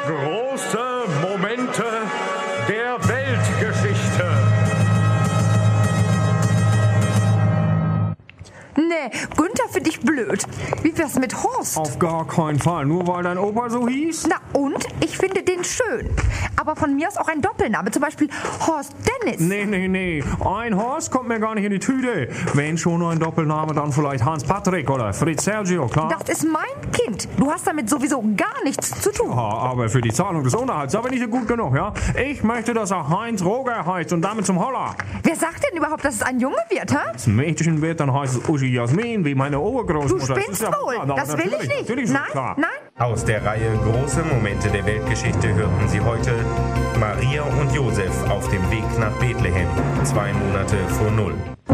Große Momente der Weltgeschichte. Nee, Günther finde ich blöd. Wie wär's mit Horst? Auf gar keinen Fall, nur weil dein Opa so hieß? Na und? Ich finde den schön. Aber von mir aus auch ein Doppelname, zum Beispiel Horst Dennis. Nee. Ein Horst kommt mir gar nicht in die Tüte. Wenn schon nur ein Doppelname, dann vielleicht Hans-Patrick oder Fritz Sergio, klar? Das ist mein Kind. Du hast damit sowieso gar nichts zu tun. Ja, aber für die Zahlung des Unterhalts, da bin ich ja gut genug, ja? Ich möchte, dass er Heinz Roger heißt und damit zum Holler. Wer sagt denn überhaupt, dass es ein Junge wird, hä? Das Mädchen wird, dann heißt es Uschi Jasmin, wie meine Du Urgroßmutter. spinnst wohl. Das will ich nicht. Natürlich klar. Nein. Aus der Reihe Große Momente der Weltgeschichte hörten Sie heute Maria und Josef auf dem Weg nach Bethlehem, 2 Monate vor Null.